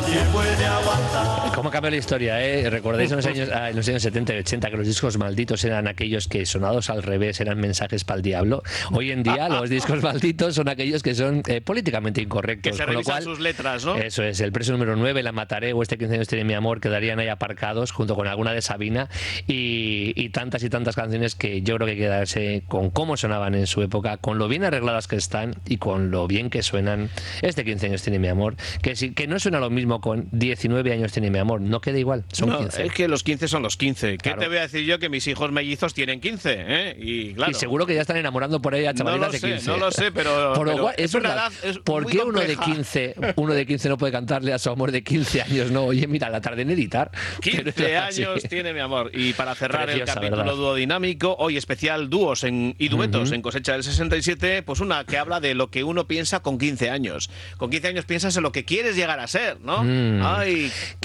¿Cómo cambió la historia, eh? ¿Recordáis en los años 70 y 80 que los discos malditos eran aquellos que, sonados al revés, eran mensajes para el diablo? Hoy en día los discos malditos son aquellos que son políticamente incorrectos. Que se revisan sus letras, ¿no? Eso es, el preso número 9, La Mataré o Este 15 años tiene mi amor quedarían ahí aparcados junto con alguna de Sabina y tantas canciones que yo creo que hay que quedarse con cómo sonaban en su época, con lo bien arregladas que están y con lo bien que suenan. Este 15 años tiene mi amor, que no suena lo mismo con 19 años tiene mi amor, no queda igual, son 15. Es que los 15 son los 15. Claro. ¿Qué te voy a decir yo? Que mis hijos mellizos tienen 15, ¿eh? Y claro. Y seguro que ya están enamorando por ahí a chavalitas de 15. No lo sé, pero... Por lo cual, es una edad ¿por muy qué compleja. uno de 15 no puede cantarle a su amor de 15 años? No, oye, mira, la tarde en editar. 15 años tiene mi amor. Y para cerrar Preciosa, el capítulo ¿verdad? duodinámico, hoy especial dúos y duetos en Cosecha del 67, pues una que habla de lo que uno piensa con 15 años. Con 15 años piensas en lo que quieres llegar a ser, ¿no? Ay...